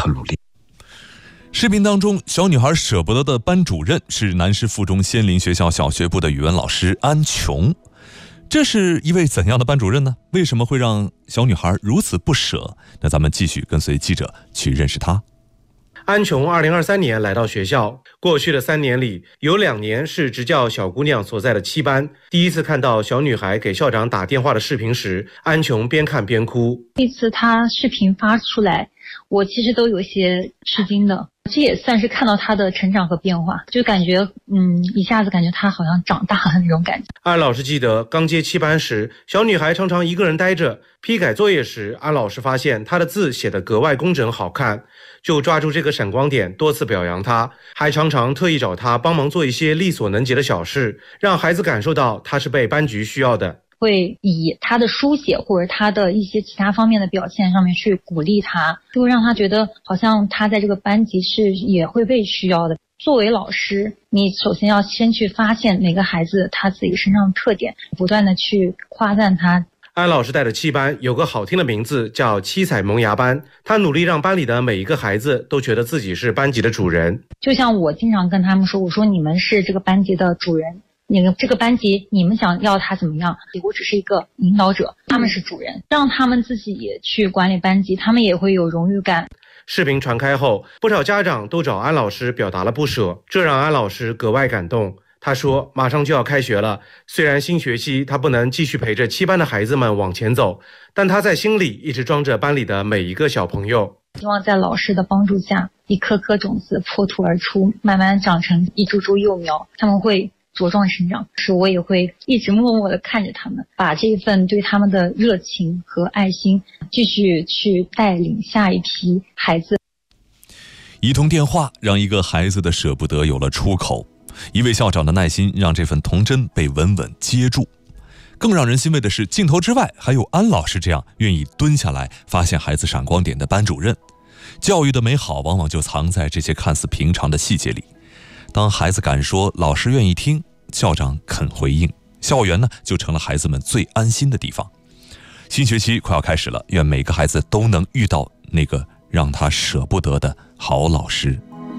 很努力。 视频当中，小女孩舍不得的班主任是南师附中仙林学校小学部的语文老师安琼。这是一位怎样的班主任呢？为什么会让小女孩如此不舍？那咱们继续跟随记者去认识她。 安琼2023年来到学校，过去的3年里，有2年是执教小姑娘所在的7班。第一次看到小女孩给校长打电话的视频时，安琼边看边哭。 这次她视频发出来，我其实都有些吃惊的。这也算是看到她的成长和变化，就感觉一下子感觉她好像长大了那种感觉。 安老师记得刚接7班时，小女孩常常一个人待着，批改作业时，安老师发现她的字写得格外工整好看，就抓住这个闪光点多次表扬她，还常常特意找她帮忙做一些力所能及的小事，让孩子感受到她是被班级需要的。 会以他的书写或者他的一些其他方面的表现上面去鼓励他，就会让他觉得好像他在这个班级是也会被需要的。作为老师，你首先要先去发现每个孩子他自己身上的特点，不断的去夸赞他。 安老师带的7班有个好听的名字叫七彩萌芽班，他努力让班里的每一个孩子都觉得自己是班级的主人。 就像我经常跟他们说，我说你们是这个班级的主人，这个班级你们想要他怎么样，我只是一个引导者，他们是主人，让他们自己也去管理班级，他们也会有荣誉感。 视频传开后，不少家长都找安老师表达了不舍，这让安老师格外感动。他说马上就要开学了，虽然新学期他不能继续陪着7班的孩子们往前走，但他在心里一直装着班里的每一个小朋友。 希望在老师的帮助下，一颗颗种子破土而出，慢慢长成一株株幼苗，他们会茁壮成长。是我也会一直默默地看着他们，把这份对他们的热情和爱心继续去带领下一批孩子。 一通电话让一个孩子的舍不得有了出口，一位校长的耐心让这份童真被稳稳接住。更让人欣慰的是，镜头之外还有安老师这样愿意蹲下来发现孩子闪光点的班主任。教育的美好往往就藏在这些看似平常的细节里。当孩子敢说，老师愿意听，校长肯回应，校园呢就成了孩子们最安心的地方。新学期快要开始了，愿每个孩子都能遇到那个让他舍不得的好老师。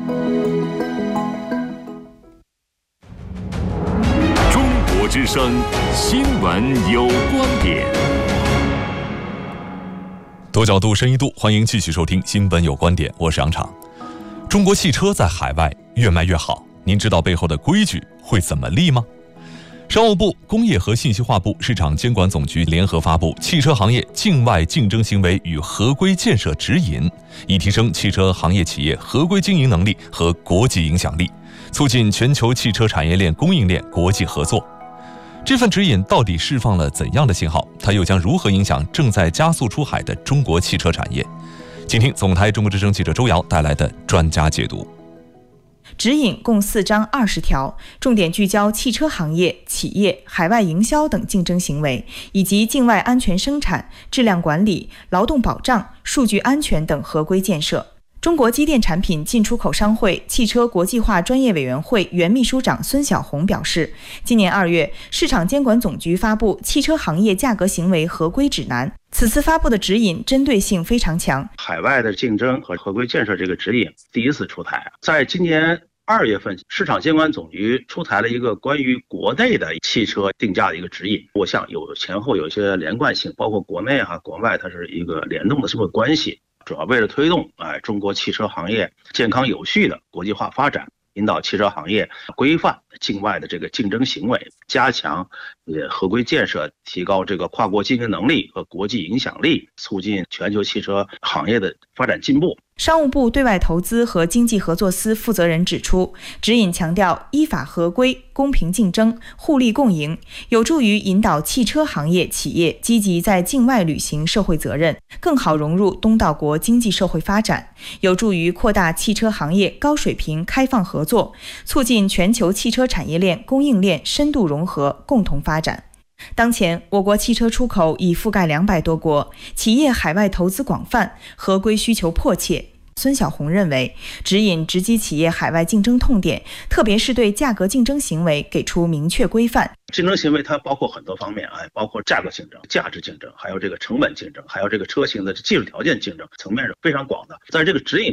中国之声，新闻有观点。 多角度，深一度，欢迎继续收听新闻有观点，我是杨昶。中国汽车在海外越卖越好，您知道背后的规矩会怎么立吗？商务部、工业和信息化部、市场监管总局联合发布《汽车行业境外竞争行为与合规建设指引》，以提升汽车行业企业合规经营能力和国际影响力，促进全球汽车产业链供应链国际合作。这份指引到底释放了怎样的信号？它又将如何影响正在加速出海的中国汽车产业？请听总台中国之声记者周瑶带来的专家解读。 指引共4章20条，重点聚焦汽车行业、企业、海外营销等竞争行为，以及境外安全生产、质量管理、劳动保障、数据安全等合规建设。中国机电产品进出口商会汽车国际化专业委员会原秘书长孙晓红表示，今年2月，市场监管总局发布《汽车行业价格行为合规指南》，此次发布的指引针对性非常强。 海外的竞争和合规建设这个指引第一次出台，在今年2月份，市场监管总局出台了一个关于国内的汽车定价的一个指引。我想前后有一些连贯性，包括国内国外，它是一个联动的这么关系。主要为了推动中国汽车行业健康有序的国际化发展，引导汽车行业规范境外的这个竞争行为，加强合规建设，提高这个跨国经营能力和国际影响力，促进全球汽车行业的发展进步。 商务部对外投资和经济合作司负责人指出，指引强调依法合规、公平竞争、互利共赢，有助于引导汽车行业企业积极在境外履行社会责任，更好融入东道国经济社会发展，有助于扩大汽车行业高水平开放合作，促进全球汽车产业链供应链深度融合，共同发展。当前，我国汽车出口已覆盖200多国，企业海外投资广泛，合规需求迫切。孙晓红认为，指引直击企业海外竞争痛点，特别是对价格竞争行为给出明确规范。 竞争行为它包括很多方面包括价格竞争、价值竞争，还有这个成本竞争，还有这个车型的技术条件竞争，层面是非常广的。在这个指引